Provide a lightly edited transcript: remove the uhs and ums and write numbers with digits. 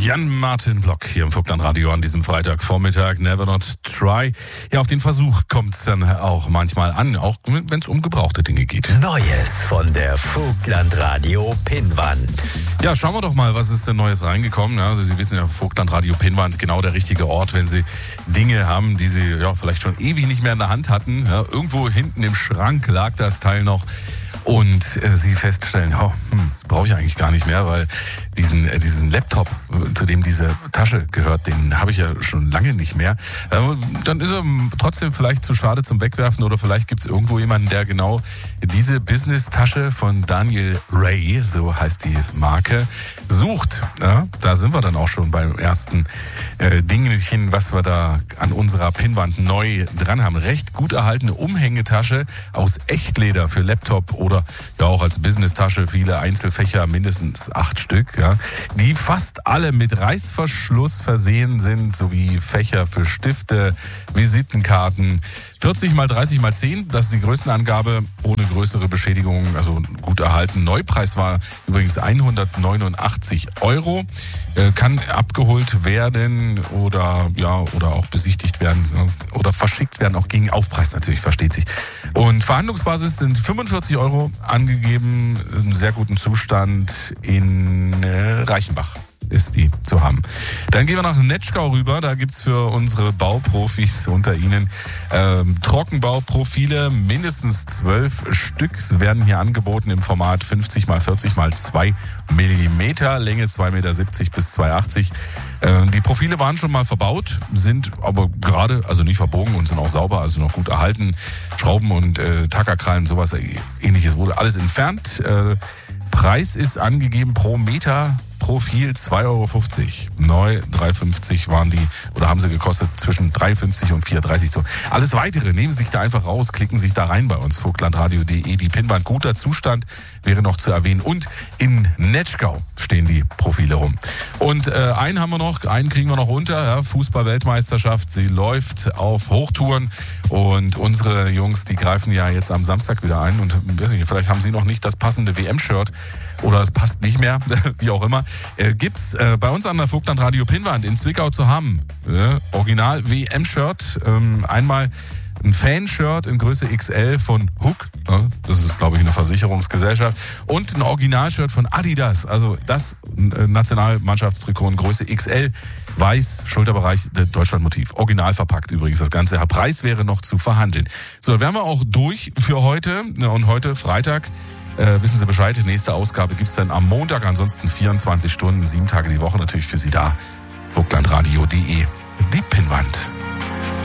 Jan-Martin Block hier im Vogtland-Radio an diesem Freitagvormittag. Never Not Try. Ja, auf den Versuch kommt es dann auch manchmal an, auch wenn es um gebrauchte Dinge geht. Neues von der Vogtland-Radio Pinnwand. Ja, schauen wir doch mal, was ist denn Neues reingekommen. Ja, also Sie wissen ja, Vogtland-Radio Pinnwand, genau der richtige Ort, wenn Sie Dinge haben, die Sie ja vielleicht schon ewig nicht mehr in der Hand hatten. Ja, irgendwo hinten im Schrank lag das Teil noch. Und Sie feststellen, brauche ich eigentlich gar nicht mehr, weil diesen Laptop, zu dem diese Tasche gehört, den habe ich ja schon lange nicht mehr. Dann ist er trotzdem vielleicht zu schade zum Wegwerfen oder vielleicht gibt es irgendwo jemanden, der genau diese Business-Tasche von Daniel Ray, so heißt die Marke, sucht. Ja, da sind wir dann auch schon beim ersten Dingelchen, was wir da an unserer Pinnwand neu dran haben. Recht gut erhaltene Umhängetasche aus Echtleder für Laptop oder ja auch als Business-Tasche, viele Einzelfächer, mindestens 8 Stück, ja, die fast alle mit Reißverschluss versehen sind, sowie Fächer für Stifte, Visitenkarten. 40 x 30 x 10, das ist die Größenangabe, ohne größere Beschädigungen, also gut erhalten. Neupreis war übrigens 189 €, kann abgeholt werden oder auch besichtigt werden oder verschickt werden, auch gegen Aufpreis natürlich, versteht sich. Und Verhandlungsbasis sind 45 € angegeben, im sehr guten Zustand in Reichenbach ist die zu haben. Dann gehen wir nach Netschkau rüber, da gibt's für unsere Bauprofis unter Ihnen Trockenbauprofile, mindestens 12 Stück werden hier angeboten im Format 50 x 40 x 2 mm, Länge 2,70 Meter bis 2,80 Meter. Die Profile waren schon mal verbaut, sind aber gerade, also nicht verbogen und sind auch sauber, also noch gut erhalten. Schrauben und Tackerkrallen, sowas ähnliches wurde alles entfernt. Preis ist angegeben pro Meter Profil 2,50 €. Neu 3,50 waren die oder haben sie gekostet zwischen 3,50 und 4,30 so. Alles Weitere nehmen Sie sich da einfach raus, klicken sich da rein bei uns, vogtlandradio.de. Die Pinnwand, guter Zustand, wäre noch zu erwähnen. Und in Netschkau stehen die Profile rum. Und einen kriegen wir noch unter, ja, Fußball-Weltmeisterschaft, sie läuft auf Hochtouren und unsere Jungs, die greifen ja jetzt am Samstag wieder ein und weiß nicht, vielleicht haben sie noch nicht das passende WM-Shirt oder es passt nicht mehr, wie auch immer. Gibt's bei uns an der Vogtland-Radio Pinnwand in Zwickau zu haben. Original WM-Shirt, einmal ein Fanshirt in Größe XL von Hook, das ist glaube ich eine Versicherungsgesellschaft, und ein Originalshirt von Adidas, also das Nationalmannschaftstrikot in Größe XL, weiß, Schulterbereich, Deutschlandmotiv. Original verpackt übrigens das Ganze. Der Preis wäre noch zu verhandeln. So, wären wir auch durch für heute und heute Freitag. Wissen Sie Bescheid, nächste Ausgabe gibt's dann am Montag, ansonsten 24 Stunden, 7 Tage die Woche natürlich für Sie da. vogtlandradio.de